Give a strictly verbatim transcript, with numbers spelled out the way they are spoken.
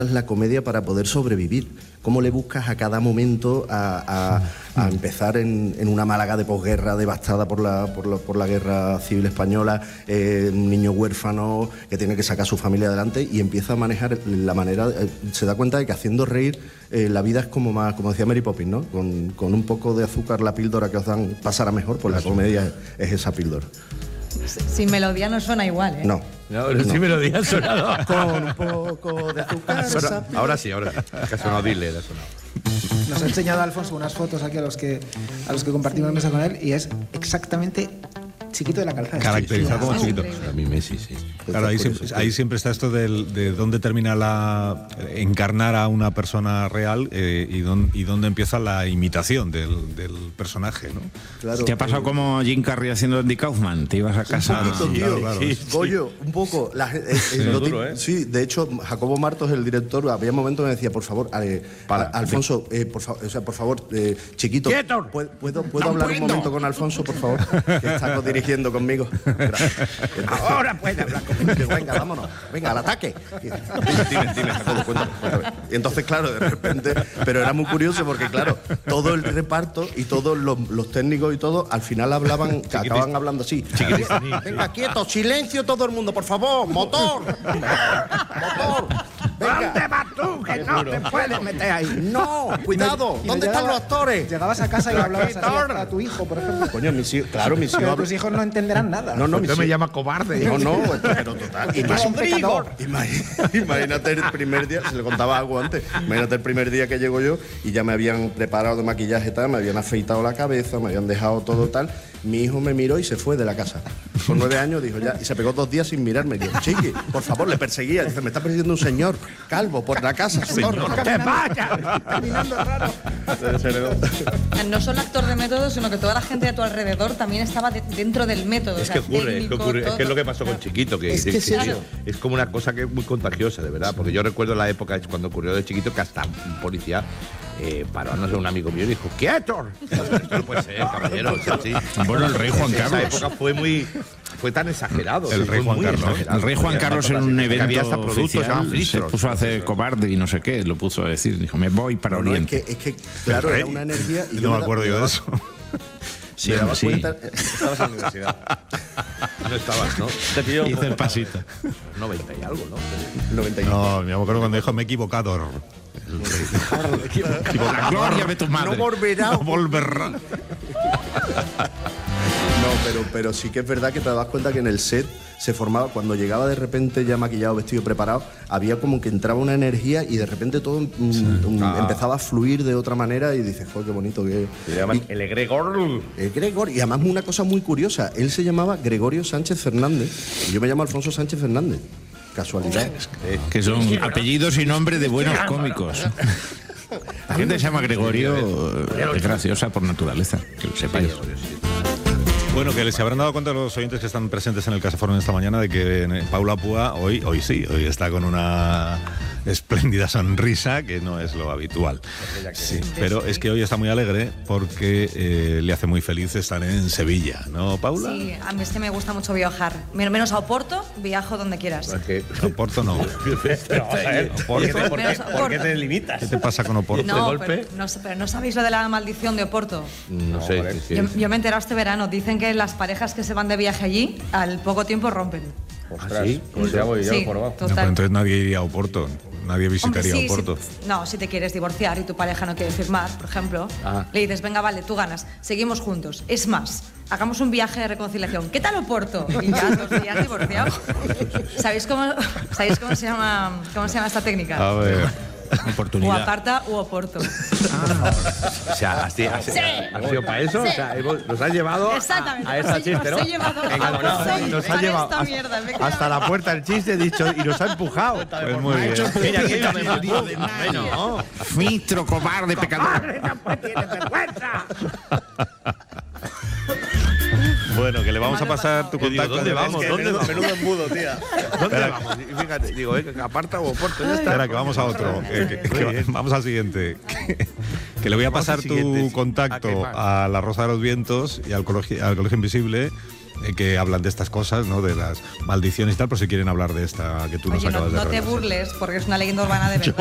la comedia para poder sobrevivir. ¿Cómo le buscas a cada momento a, a, a empezar en, en una Málaga de posguerra devastada por la, por la, por la guerra civil española, eh, un niño huérfano que tiene que sacar a su familia adelante y empieza a manejar la manera, eh, se da cuenta de que haciendo reír eh, la vida es como más, como decía Mary Poppins, ¿no? Con, con un poco de azúcar la píldora que os dan pasará mejor, pues la comedia es, es esa píldora. Sin melodía no suena igual, ¿eh? No. No, no. Sin melodía ha sonado. Con un poco de azúcar. Ahora, ahora sí, ahora sí. Ha sonado dile, ha sonado. Nos ha enseñado Alfonso unas fotos aquí a los que a los que compartimos mesa con él y es exactamente Chiquito de la Calzada. Caracterizado sí, como sí, Chiquito. A mí Messi, sí. Claro, ahí siempre, ahí siempre está esto del, de dónde termina la encarnar a una persona real eh, y, don, y dónde empieza la imitación del, del personaje, ¿no? Claro, ¿Te ha pasado eh, como Jim Carrey haciendo Andy Kaufman? ¿Te ibas a casa? Un poquito, tío. claro, Sí, sí. Goyo, un poco. La, eh, eh, Sí, lo duro, ti- ¿eh? sí, de hecho, Jacobo Martos, el director, había momentos que me decía, por favor, eh, Para. a- Alfonso, eh, por, fa- o sea, por favor, eh, Chiquito, ¡Quieto! ¿puedo, puedo, ¿puedo hablar un momento con Alfonso, por favor? Que está dirigiendo conmigo. Gracias. Ahora puede hablar conmigo. Digo, venga, vámonos, venga, al ataque. Dime, dime, dime, Jacobo, cuéntame, cuéntame. Y entonces, claro, de repente, pero era muy curioso porque, claro, todo el reparto y todos los, los técnicos y todo, al final hablaban, acababan hablando así. Venga, quieto, silencio todo el mundo, por favor, motor. Motor. Venga. ¿Dónde vas tú? Que no te puedes meter ahí. No, cuidado, Y no ¿dónde están llegaba- los actores? Llegabas a casa y le hablabas así a, a tu hijo, por ejemplo. Coño, mis hijos, claro, mis Pero hijos. tus hijos no entenderán nada. No, no, mis Usted me hijos. llama cobarde. No, no, pero total. Es un pecador. Imagínate, imagínate el primer día, se le contaba algo antes, imagínate el primer día que llego yo y ya me habían preparado de maquillaje y tal, me habían afeitado la cabeza, me habían dejado todo tal. Mi hijo me miró y se fue de la casa. Con nueve años dijo ya, y se pegó dos días sin mirarme. Y digo, chiqui, por favor, le perseguía. Dice, me está persiguiendo un señor calvo por la casa, señor. ¡Que vaya! Caminando raro. No solo actor de método, sino que toda la gente a tu alrededor también estaba de- dentro del método. Es o que sea, ocurre, es que técnico, ocurre. Es que es todo. lo que pasó con Chiquito, que Es que que- es que- eso. es como una cosa que es muy contagiosa, de verdad. Porque yo recuerdo la época cuando ocurrió de Chiquito que hasta un policía eh, paró a no sé, un amigo mío y dijo, ¡quieto! Esto no puede ser, caballero. o sea, sí. Bueno, el rey Juan Esa Carlos. época fue muy fue tan exagerado. El sí, rey fue Juan muy Carlos. exagerado. El rey Juan Carlos en un Que evento había hasta productos, se llamaban oficial se Fristros. puso a hacer cobarde y no sé qué, lo puso a decir, dijo, me voy para No, no, es Oriente. que, es que, claro, El era rey. una energía. Y No yo me da- acuerdo yo de daba- eso. Sí, me daba sí. cuenta- Estabas en la universidad. No estabas, ¿no? Te pidió Hice el pasito. noventa y algo, ¿no? noventa y nueve. No, me acuerdo cuando dijo, me he equivocado. La gloria de tu madre. No volverá. No volverá. No, pero, pero sí que es verdad que te das cuenta que en el set se formaba, cuando llegaba de repente ya maquillado, vestido, preparado, había como que entraba una energía y de repente todo mm, mm, Ah. empezaba a fluir de otra manera y dices, joder, qué bonito que es. Se llaman el egregor. Eh, Gregor, y además una cosa muy curiosa, él se llamaba Gregorio Sánchez Fernández y yo me llamo Alfonso Sánchez Fernández. Casualidad. Que son apellidos y nombres de buenos cómicos. La gente se llama Gregorio, eh, es graciosa por naturaleza, que lo sepáis. Bueno, que se habrán dado cuenta los oyentes que están presentes en el Casaforum esta mañana de que eh, Paula Púa hoy, hoy sí, hoy está con una espléndida sonrisa que no es lo habitual. Sí, pero es que hoy está muy alegre porque eh, le hace muy feliz estar en Sevilla, ¿no, Paula? Sí, a mí es que me gusta mucho viajar. Men- Menos a Oporto, viajo donde quieras. Oporto no. Pero vamos a ver, ¿por qué te- por qué- Menos por qué te Oporto. limitas? ¿Qué te pasa con Oporto? No, golpe? pero no, sé- pero no sabéis lo de la maldición de Oporto. No sé. sí, Yo, sí. yo me he enterado este verano. Dicen que las parejas que se van de viaje allí, al poco tiempo rompen. ¿Ah, sí? Sí, No, pero total. entonces nadie iría a Oporto, nadie Hombre, visitaría sí, Oporto. si- no, si te quieres divorciar y tu pareja no quiere firmar, por ejemplo, Ah. le dices, venga, vale, tú ganas, seguimos juntos. Es más, hagamos un viaje de reconciliación. ¿Qué tal Oporto? Y ya dos días divorciados. ¿Sabéis cómo, ¿sabéis cómo se llama, cómo se llama esta técnica? A ver. O Oportunidad. aparta u Oporto. O sea, ¿has, has, Sí. has sido para eso? O sea, hemos- nos has llevado a, Exactamente. a esa Os he- chiste, ¿no? os he llevado Venga, a- bueno, sí, nos para ha llevado esta hasta, mierda, efectivamente. hasta la puerta del chiste, he dicho, y nos ha empujado. Pues muy bien. Mira, que ella me empujó. Bueno, Fistro, cobarde, pecador. Bueno, que le vamos a pasar tu Yo digo, contacto. ¿dónde vamos? ¿Dónde menudo, vamos? menudo embudo, tía. ¿Dónde vamos? Y fíjate, digo, eh, que aparta o Oporto, ya está. Espera, que vamos a otro. que- que- que vamos al siguiente. Que, que le voy a Vamos pasar al siguiente, tu sí. contacto ¿A qué más? a la Rosa de los Vientos y al Colegio, al Colegio Invisible eh, que hablan de estas cosas, ¿no? De las maldiciones y tal, por si quieren hablar de esta que tú nos Oye, no, acabas de no te revelar. burles, porque es una leyenda urbana de verdad.